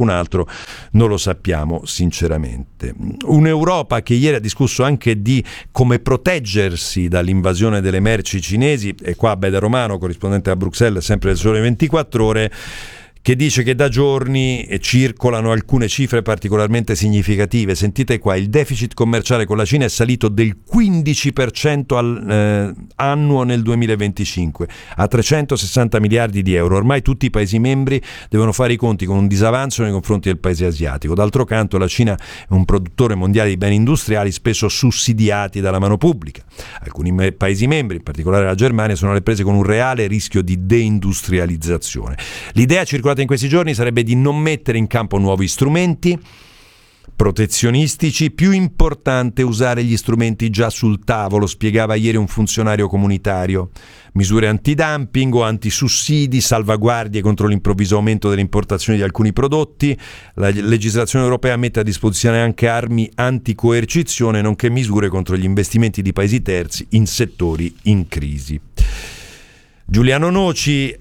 qualcun altro non lo sappiamo sinceramente. Un'Europa che ieri ha discusso anche di come proteggersi dall'invasione delle merci cinesi, e qua Beda Romano, corrispondente a Bruxelles, sempre del Sole 24 Ore, che dice che da giorni circolano alcune cifre particolarmente significative. Sentite qua, il deficit commerciale con la Cina è salito del 15% annuo nel 2025 a 360 miliardi di euro. Ormai tutti i Paesi membri devono fare i conti con un disavanzo nei confronti del paese asiatico. D'altro canto la Cina è un produttore mondiale di beni industriali spesso sussidiati dalla mano pubblica. Alcuni Paesi membri, in particolare la Germania, sono alle prese con un reale rischio di deindustrializzazione. L'idea circolata in questi giorni sarebbe di non mettere in campo nuovi strumenti protezionistici, più importante usare gli strumenti già sul tavolo, spiegava ieri un funzionario comunitario. Misure antidumping o antisussidi, salvaguardie contro l'improvviso aumento delle importazioni di alcuni prodotti. La legislazione europea mette a disposizione anche armi anticoercizione, nonché misure contro gli investimenti di paesi terzi in settori in crisi. Giuliano Noci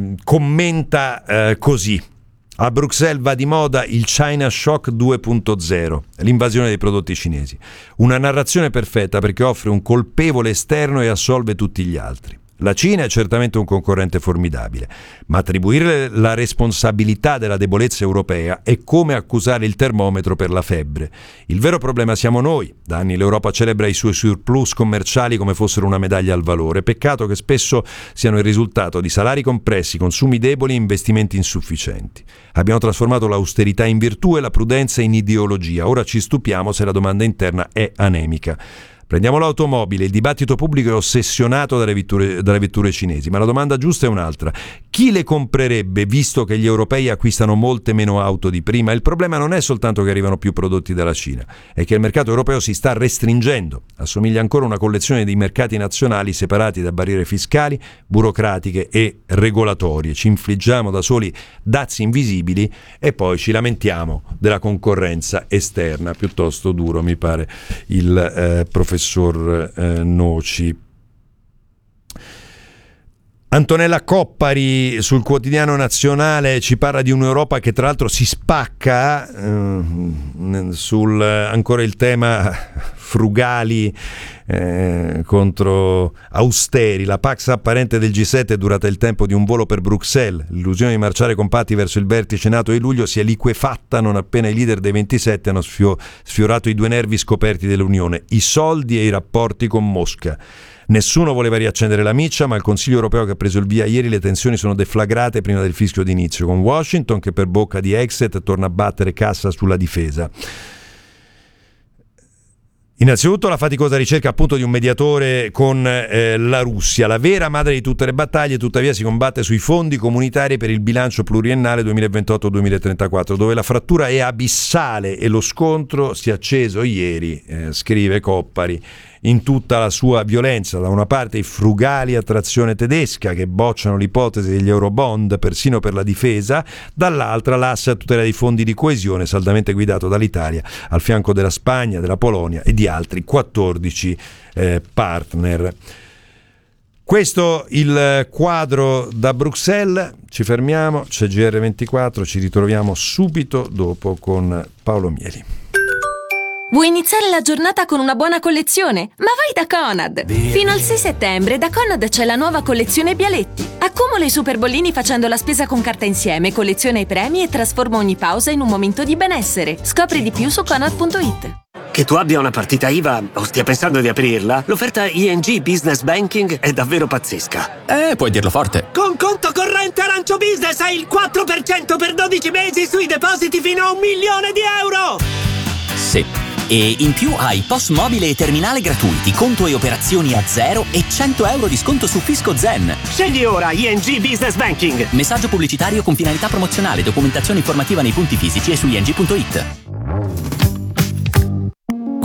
commenta così: a Bruxelles va di moda il China Shock 2.0, l'invasione dei prodotti cinesi. Una narrazione perfetta perché offre un colpevole esterno e assolve tutti gli altri. La Cina è certamente un concorrente formidabile, ma attribuire la responsabilità della debolezza europea è come accusare il termometro per la febbre. Il vero problema siamo noi. Da anni l'Europa celebra i suoi surplus commerciali come fossero una medaglia al valore. Peccato che spesso siano il risultato di salari compressi, consumi deboli e investimenti insufficienti. Abbiamo trasformato l'austerità in virtù e la prudenza in ideologia. Ora ci stupiamo se la domanda interna è anemica. Prendiamo l'automobile, il dibattito pubblico è ossessionato dalle vetture cinesi, ma la domanda giusta è un'altra. Chi le comprerebbe visto che gli europei acquistano molte meno auto di prima? Il problema non è soltanto che arrivano più prodotti dalla Cina, è che il mercato europeo si sta restringendo. Assomiglia ancora a una collezione di mercati nazionali separati da barriere fiscali, burocratiche e regolatorie. Ci infliggiamo da soli dazi invisibili e poi ci lamentiamo della concorrenza esterna. Piuttosto duro, mi pare, il professor Noci. Antonella Coppari sul Quotidiano Nazionale ci parla di un'Europa che tra l'altro si spacca sul ancora il tema frugali contro austeri. La pax apparente del G7 è durata il tempo di un volo per Bruxelles. L'illusione di marciare compatti verso il vertice NATO di luglio si è liquefatta non appena i leader dei 27 hanno sfiorato i due nervi scoperti dell'Unione, i soldi e i rapporti con Mosca. Nessuno voleva riaccendere la miccia, ma il Consiglio europeo che ha preso il via ieri, le tensioni sono deflagrate prima del fischio d'inizio, con Washington che per bocca di Exit torna a battere cassa sulla difesa. Innanzitutto la faticosa ricerca appunto di un mediatore con la Russia. La vera madre di tutte le battaglie tuttavia si combatte sui fondi comunitari per il bilancio pluriennale 2028-2034, dove la frattura è abissale e lo scontro si è acceso ieri, scrive Coppari, in tutta la sua violenza. Da una parte i frugali a trazione tedesca che bocciano l'ipotesi degli eurobond persino per la difesa, dall'altra l'asse a tutela dei fondi di coesione saldamente guidato dall'Italia al fianco della Spagna, della Polonia e di altri 14 partner. Questo il quadro da Bruxelles. Ci fermiamo, c'è GR24, ci ritroviamo subito dopo con Paolo Mieli. Vuoi iniziare la giornata con una buona collezione? Ma vai da Conad! Fino al 6 settembre da Conad c'è la nuova collezione Bialetti. Accumula i super bollini facendo la spesa con carta insieme, colleziona i premi e trasforma ogni pausa in un momento di benessere. Scopri di più su Conad.it. Che tu abbia una partita IVA o stia pensando di aprirla, l'offerta ING Business Banking è davvero pazzesca. Puoi dirlo forte. Con conto corrente Arancio Business hai il 4% per 12 mesi sui depositi fino a €1 milione. Sì. E in più hai POS mobile e terminale gratuiti, conto e operazioni a zero e €100 di sconto su Fisco Zen. Scegli ora ING Business Banking. Messaggio pubblicitario con finalità promozionale, documentazione informativa nei punti fisici e su ing.it.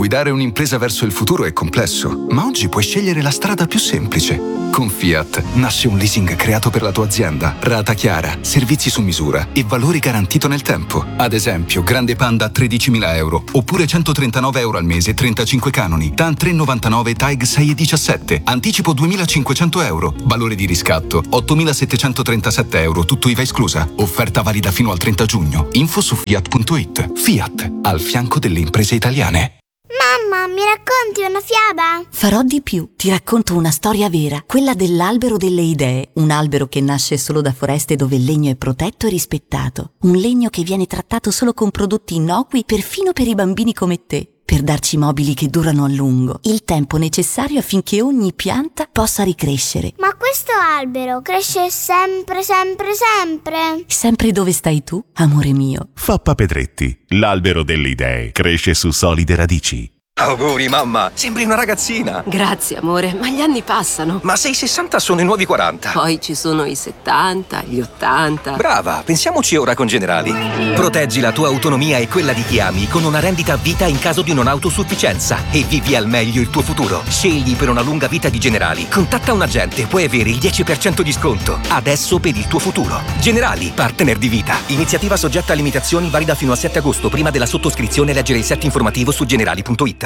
Guidare un'impresa verso il futuro è complesso, ma oggi puoi scegliere la strada più semplice. Con Fiat nasce un leasing creato per la tua azienda, rata chiara, servizi su misura e valore garantito nel tempo. Ad esempio, Grande Panda a 13.000 euro, oppure 139 euro al mese, 35 canoni, TAN 3,99, TAG 6,17, anticipo 2.500 euro, valore di riscatto 8.737 euro, tutto IVA esclusa. Offerta valida fino al 30 giugno. Info su Fiat.it. Fiat, al fianco delle imprese italiane. Mamma, mi racconti una fiaba? Farò di più, ti racconto una storia vera, quella dell'albero delle idee, un albero che nasce solo da foreste dove il legno è protetto e rispettato, un legno che viene trattato solo con prodotti innocui perfino per i bambini come te, per darci mobili che durano a lungo, il tempo necessario affinché ogni pianta possa ricrescere. Ma questo albero cresce sempre, sempre, sempre? Sempre dove stai tu, amore mio. Fappa Pedretti, l'albero delle idee, cresce su solide radici. Auguri mamma, sembri una ragazzina. Grazie amore, ma gli anni passano. Ma se i 60 sono i nuovi 40. Poi ci sono i 70, gli 80. Brava, pensiamoci ora con Generali. Proteggi la tua autonomia e quella di chi ami con una rendita a vita in caso di non autosufficienza e vivi al meglio il tuo futuro. Scegli per una lunga vita di Generali. Contatta un agente, puoi avere il 10% di sconto. Adesso per il tuo futuro. Generali, partner di vita. Iniziativa soggetta a limitazioni, valida fino al 7 agosto. Prima della sottoscrizione leggere il set informativo su generali.it.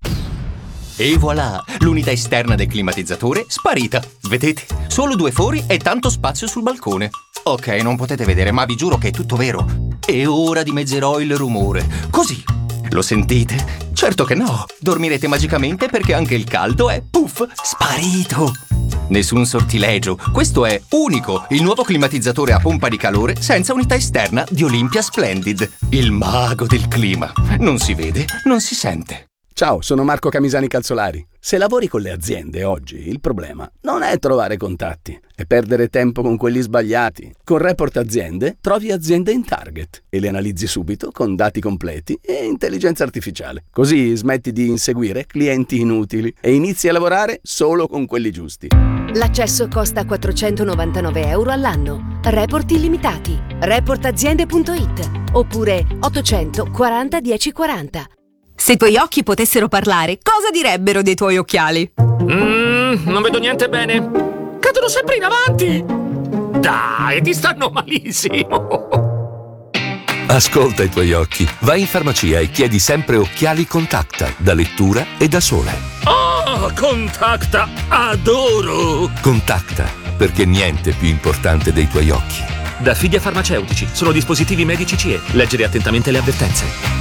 E voilà, l'unità esterna del climatizzatore sparita. Vedete? Solo 2 fori e tanto spazio sul balcone. Ok, non potete vedere, ma vi giuro che è tutto vero. E ora dimezzerò il rumore. Così. Lo sentite? Certo che no. Dormirete magicamente perché anche il caldo è, puff, sparito. Nessun sortilegio. Questo è unico, il nuovo climatizzatore a pompa di calore senza unità esterna di Olympia Splendid. Il mago del clima. Non si vede, non si sente. Ciao, sono Marco Camisani Calzolari. Se lavori con le aziende oggi, il problema non è trovare contatti, è perdere tempo con quelli sbagliati. Con Report Aziende trovi aziende in target e le analizzi subito con dati completi e intelligenza artificiale. Così smetti di inseguire clienti inutili e inizi a lavorare solo con quelli giusti. L'accesso costa 499 euro all'anno. Report illimitati. Reportaziende.it oppure 840 1040. Se i tuoi occhi potessero parlare, cosa direbbero dei tuoi occhiali? Non vedo niente bene. Cadono sempre in avanti. Dai, ti stanno malissimo. Ascolta i tuoi occhi. Vai in farmacia e chiedi sempre occhiali Contacta, da lettura e da sole. Oh, Contacta, adoro! Contacta, perché niente è più importante dei tuoi occhi. Da Fidia Farmaceutici, sono dispositivi medici CE. Leggere attentamente le avvertenze.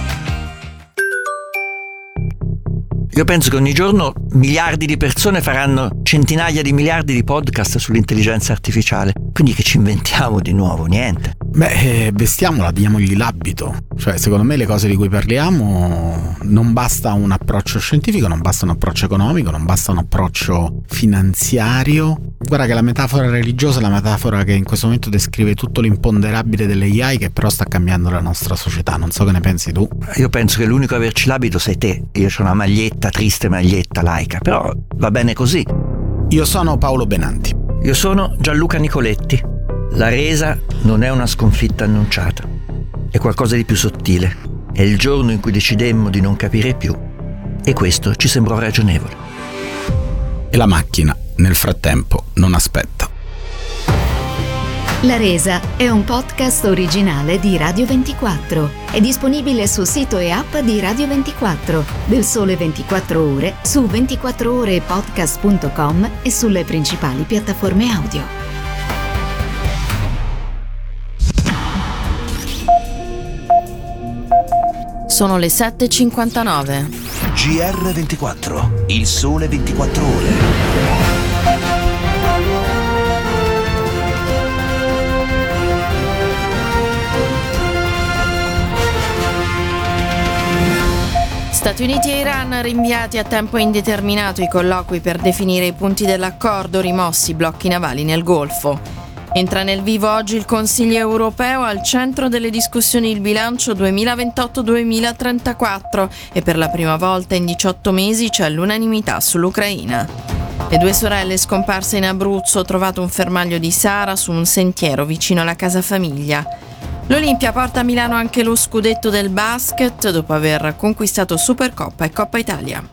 Io penso che ogni giorno miliardi di persone faranno centinaia di miliardi di podcast sull'intelligenza artificiale. Quindi che ci inventiamo di nuovo? Niente. Beh, vestiamola, diamogli l'abito. Cioè, secondo me le cose di cui parliamo non basta un approccio scientifico, non basta un approccio economico, non basta un approccio finanziario. Guarda che la metafora religiosa è la metafora che in questo momento descrive tutto l'imponderabile delle AI, che però sta cambiando la nostra società. Non so che ne pensi tu. Io penso che l'unico a averci l'abito sei te. Io ho una maglietta, triste maglietta laica, però va bene così. Io sono Paolo Benanti. Io sono Gianluca Nicoletti. La resa non è una sconfitta annunciata, è qualcosa di più sottile. È il giorno in cui decidemmo di non capire più e questo ci sembrò ragionevole. E la macchina, nel frattempo, non aspetta. La resa è un podcast originale di Radio 24. È disponibile sul sito e app di Radio 24, del Sole 24 Ore, su 24orepodcast.com e sulle principali piattaforme audio. Sono le 7:59. GR24, il Sole 24 Ore. Stati Uniti e Iran rinviati a tempo indeterminato i colloqui per definire i punti dell'accordo, rimossi i blocchi navali nel Golfo. Entra nel vivo oggi il Consiglio europeo, al centro delle discussioni il bilancio 2028-2034 e per la prima volta in 18 mesi c'è l'unanimità sull'Ucraina. Le due sorelle scomparse in Abruzzo, trovato un fermaglio di Sara su un sentiero vicino alla casa famiglia. L'Olimpia porta a Milano anche lo scudetto del basket dopo aver conquistato Supercoppa e Coppa Italia.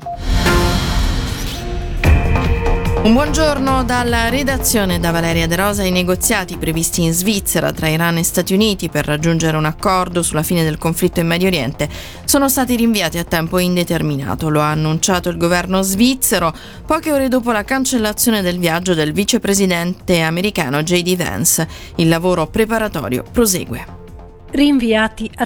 Un buongiorno dalla redazione da Valeria De Rosa. I negoziati previsti in Svizzera tra Iran e Stati Uniti per raggiungere un accordo sulla fine del conflitto in Medio Oriente sono stati rinviati a tempo indeterminato. Lo ha annunciato il governo svizzero poche ore dopo la cancellazione del viaggio del vicepresidente americano J.D. Vance. Il lavoro preparatorio prosegue. Rinviati a